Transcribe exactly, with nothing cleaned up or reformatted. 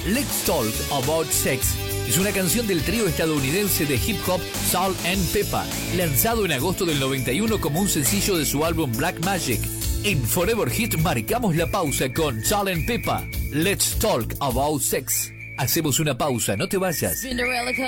Let's Talk About Sex es una canción del trío estadounidense de hip hop Salt and Pepper, lanzado en agosto del noventa y uno como un sencillo de su álbum Black Magic. En Forever Hit marcamos la pausa con Salt and Pepper. Let's Talk About Sex. Hacemos una pausa, no te vayas.